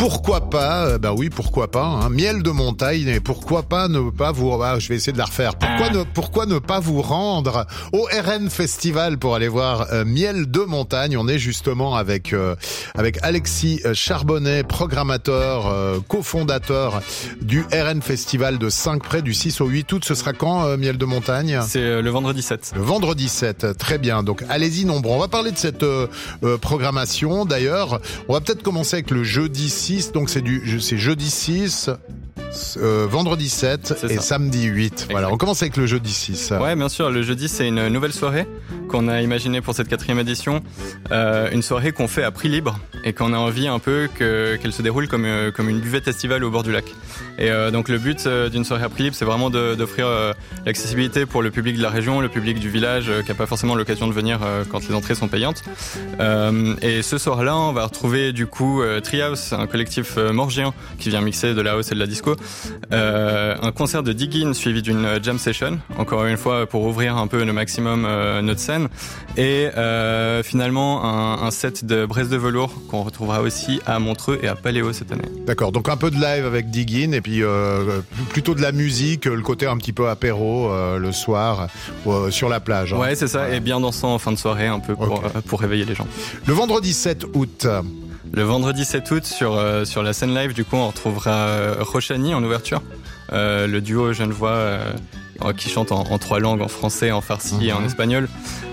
pourquoi pas, pourquoi pas, hein, miel de montagne, et pourquoi pas ne pas vous, je vais essayer de la refaire, pourquoi ne pas vous rendre au RN Festival pour aller voir miel de montagne. On est justement avec Alexis Charbonnet, programmateur, cofondateur du RN Festival de Saint-Pré du 6 au 8 août. Ce sera quand, miel de montagne? C'est le vendredi 7. Le vendredi 7, très bien. Donc allez-y nombreux. On va parler de cette programmation. D'ailleurs, on va peut-être commencer avec le jeudi 6. Donc c'est jeudi 6, vendredi 7 et samedi 8. Exact. Voilà, on commence avec le jeudi 6. Ouais, bien sûr. Le jeudi, c'est une nouvelle soirée qu'on a imaginée pour cette 4e édition. Une soirée qu'on fait à prix libre et qu'on a envie un peu qu'elle se déroule comme une buvette estivale au bord du lac. Et donc le but d'une soirée à prix libre, c'est vraiment d'offrir l'accessibilité pour le public de la région, le public du village qui n'a pas forcément l'occasion de venir quand les entrées sont payantes. Et ce soir-là, on va retrouver du coup Treehouse, un collectif morgien qui vient mixer de la house et de la disco. Un concert de Diggin suivi d'une jam session, encore une fois pour ouvrir un peu le maximum notre scène. Et finalement un set de Bresse de Velours qu'on retrouvera aussi à Montreux et à Paléo cette année. D'accord, donc un peu de live avec Diggin et puis plutôt de la musique, le côté un petit peu apéro le soir sur la plage. Hein. Ouais, c'est ça, et bien dansant en fin de soirée un peu pour réveiller les gens. Le vendredi 7 août. Le vendredi 7 août sur la scène live, du coup, on retrouvera Rochani en ouverture, le duo genevois qui chante en 3 langues, en français, en farsi et en espagnol.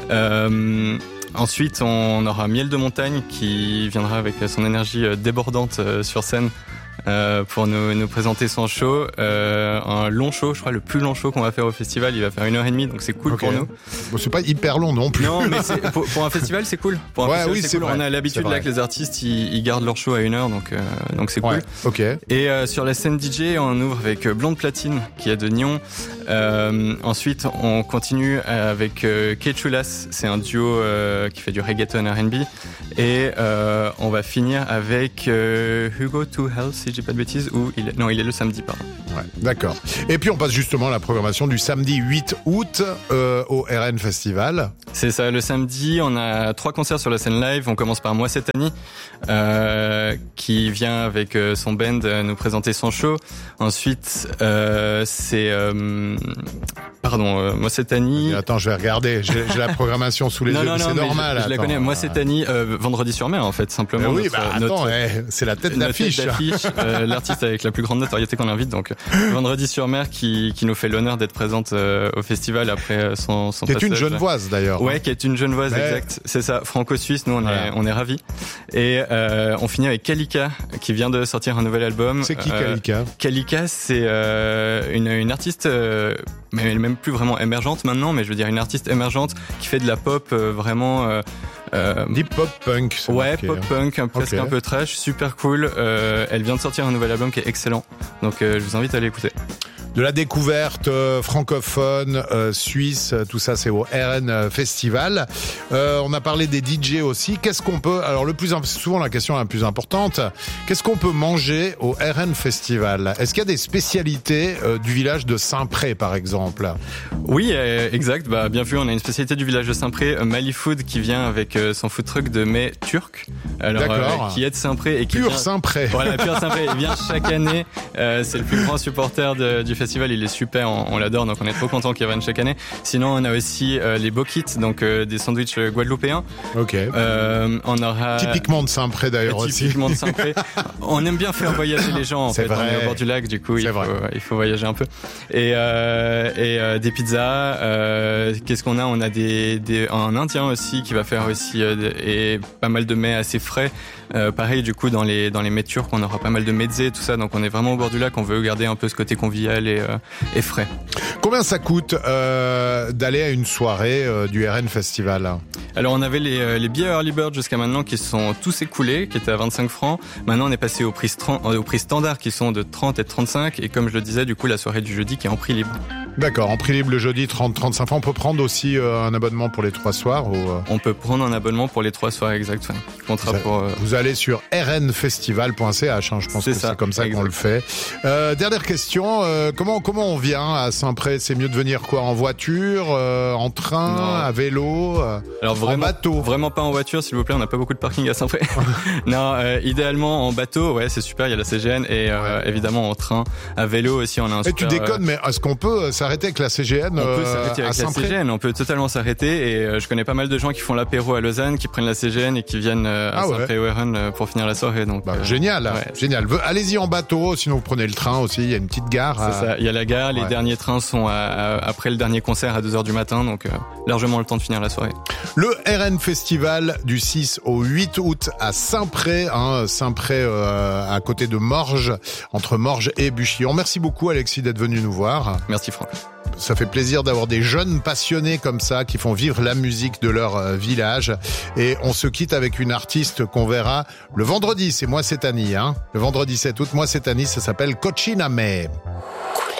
Ensuite, on aura Miel de montagne qui viendra avec son énergie débordante sur scène pour nous présenter son show. Un long show, je crois le plus long show qu'on va faire au festival. Il va faire 1h30, donc c'est cool pour nous. Bon, c'est pas hyper long non plus. Non, mais pour un festival, c'est cool. Pour un festival, c'est cool. On a l'habitude là que les artistes ils gardent leur show à 1 heure, donc c'est cool. Ouais, ok. Et sur la scène DJ, on ouvre avec Blonde Platine qui est de Nyon. Ensuite, on continue avec Kechulas, c'est un duo qui fait du reggaeton R&B. Et on va finir avec Hugo to Hell, si je dis pas de bêtises, il est le samedi, pardon. Ouais, d'accord. Et puis on passe justement à la programmation du samedi 8 août au RN Festival. C'est ça, le samedi, on a 3 concerts sur la scène live. On commence par Moi c'est Annie, qui vient avec son band nous présenter son show. Ensuite, c'est... Moi c'est Annie. Attends, je vais regarder, j'ai la programmation sous les yeux, c'est normal. Je la connais, Moi c'est Annie, vendredi sur mer en fait, simplement. Oui, c'est la tête d'affiche. L'artiste avec la plus grande notoriété qu'on invite, donc vendredi sur mer qui nous fait l'honneur d'être présente au festival après son qui est une Genevoise d'ailleurs. Ouais, qui est une Genevoise, exact. C'est ça, franco-suisse, nous on est ravis. Et on finit avec Kalika qui vient de sortir un nouvel album. C'est qui Kalika? Kalika, c'est une artiste mais même plus vraiment émergente maintenant, mais je veux dire une artiste émergente qui fait de la pop vraiment deep pop punk. Ouais, pop punk, presque un peu trash, super cool. Elle vient de sortir un nouvel album qui est excellent, donc je vous invite à l'écouter. De la découverte francophone, suisse, tout ça c'est au RN Festival. On a parlé des DJ aussi. Qu'est-ce qu'on peut... Alors souvent la question la plus importante, qu'est-ce qu'on peut manger au RN Festival? Est-ce qu'il y a des spécialités du village de Saint-Pré par exemple? Oui, exact. Bien vu, on a une spécialité du village de Saint-Pré, Mali Food, qui vient avec son food truck de mets turc. Alors, qui est de Saint-Pré et qui Pur Saint-Pré. Voilà, Pur Saint-Pré. Il vient chaque année. C'est le plus grand supporter du festival. Il est super, on l'adore, donc on est trop content qu'il revienne chaque année. Sinon, on a aussi les bokits, donc des sandwichs guadeloupéens. Ok. On aura typiquement de Saint-Pré d'ailleurs aussi. Typiquement de Saint-Pré. On aime bien faire voyager les gens. En fait, on est au bord du lac, du coup, il faut voyager un peu. Et des pizzas. Qu'est-ce qu'on a? On a un Indien aussi qui va faire aussi et pas mal de mets assez frais. Pareil, du coup, dans les mets turcs, on aura pas mal de mezzés, tout ça. Donc, on est vraiment au bord du lac. On veut garder un peu ce côté convivial et frais. Combien ça coûte d'aller à une soirée du RN Festival? Alors, on avait les billets Early Bird jusqu'à maintenant qui sont tous écoulés, qui étaient à 25 francs. Maintenant, on est passé au prix standard qui sont de 30 et de 35. Et comme je le disais, du coup, la soirée du jeudi qui est en prix libre. D'accord, en prix libre le jeudi, 30-35 francs. On peut prendre aussi un abonnement pour les 3 soirs ou On peut prendre un abonnement pour les 3 soirs exacts. Vous allez sur rnfestival.ch, je pense que c'est comme ça qu'on le fait. Dernière question, comment on vient à Saint-Pré? C'est mieux de venir quoi, en voiture, en train, à vélo, Alors vraiment, en bateau? Vraiment pas en voiture, s'il vous plaît, on n'a pas beaucoup de parking à Saint-Pré. Non, idéalement en bateau, ouais, c'est super, il y a la CGN et évidemment en train, à vélo aussi, on a un super... Tu déconnes, mais est-ce qu'on peut s'arrêter avec la CGN? On peut s'arrêter avec la CGN, on peut totalement s'arrêter et je connais pas mal de gens qui font l'apéro à Lausanne, qui prennent la CGN et qui viennent à Saint-Pré-Ouéron pour finir la soirée. Donc génial, génial. Allez-y en bateau, sinon vous prenez le train aussi, il y a une petite gare. C'est ça, il y a la gare, les derniers trains sont après le dernier concert à 2h du matin, donc largement le temps de finir la soirée. Le RN Festival du 6 au 8 août à Saint-Pré, Saint-Pré à côté de Morges, entre Morges et Buchillon. Merci beaucoup Alexis d'être venu nous voir. Merci Franck. Ça fait plaisir d'avoir des jeunes passionnés comme ça qui font vivre la musique de leur village. Et on se quitte avec une artiste qu'on verra le vendredi, c'est Moi c'est Annie, Le vendredi 7 août, Moi c'est Annie, ça s'appelle Cochina Me.